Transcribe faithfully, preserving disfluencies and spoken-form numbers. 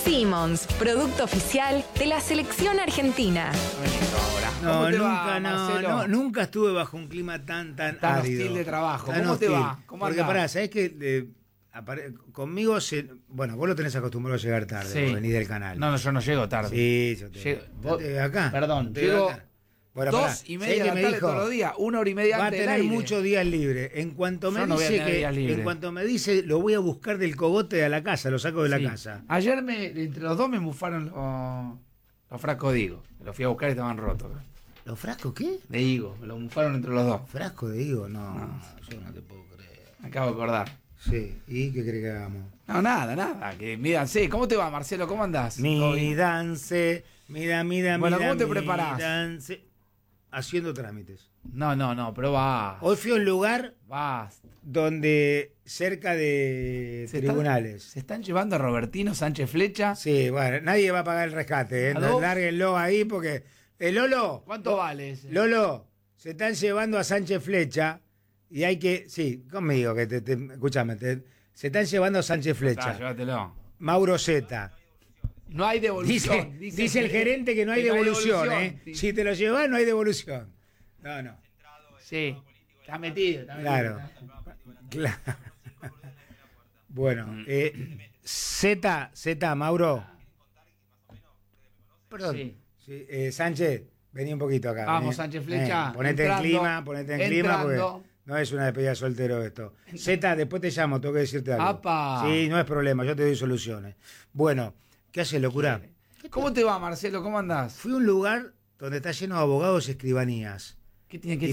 Simmons, producto oficial de la selección argentina. No, ¿Cómo te nunca, va, no, Marcelo? no, nunca estuve bajo un clima tan, tan, Tan árido. hostil de trabajo. Tan ¿Cómo te hostil. va? ¿Cómo Porque andás? pará, ¿sabés que eh, apare- conmigo se, bueno, vos lo tenés acostumbrado a llegar tarde, Sí. por venir del canal. No, no, yo no llego tarde. Sí, yo te, Llego- yo vos- te veo acá. Perdón, yo te veo llego acá. Bueno, Dos pará, y ¿sabés media de qué la me tarde dijo? todos los días, una hora y media Va a antes del tener aire. muchos días libres. En cuanto me Yo no voy a dice tener días que, libres. en cuanto me dice, lo voy a buscar del cogote a la casa, lo saco de la Sí. casa. Ayer me, entre los dos me mufaron los, los frascos de higo. Los fui a buscar y estaban rotos. ¿Los frascos qué? De higo, me los mufaron entre los dos. ¿Frasco de higo? No, yo no te puedo creer. Me acabo de acordar. Sí, ¿y qué crees que hagamos? No, nada, nada. Que mídanse. ¿Cómo te va, Marcelo? ¿Cómo andás? ¿Todo bien? Mídanse, mira, mira, Bueno, mira. ¿cómo te preparás? mídanse. Haciendo trámites. No, no, no, pero vas. Hoy fui a un lugar Vas. donde, cerca de Se tribunales. Están, se están llevando a Robertino Sánchez Flecha. Sí, bueno, nadie va a pagar el rescate, ¿eh? ¿A dos? Lárguenlo ahí porque. El Lolo. ¿Cuánto vale ese? Lolo, se están llevando a Sánchez Flecha y hay que. Sí, conmigo, que te, te- escúchame, te- se están llevando a Sánchez Flecha. Ah, llévatelo. Mauro Zeta. No hay devolución. Dice, dice el gerente que no hay que devolución, ¿eh? sí. Si te lo llevas, no hay devolución. No, no. Sí. Está metido, está metido. Claro. Claro. Bueno, eh, Z, Z, Mauro. Perdón. Sí. Sí, eh, Sánchez, vení un poquito acá. Vamos, vení. Sánchez Flecha, Eh, ponete entrando, en clima, ponete en clima entrando. porque no es una despedida de soltero esto. Z, después te llamo, tengo que decirte algo. ¡Apa! Sí, no es problema, yo te doy soluciones. Bueno, ¿qué haces, locura? ¿Cómo te va, Marcelo? ¿Cómo andás? Fui a un lugar donde está lleno de abogados y escribanías. ¿Qué tiene que Y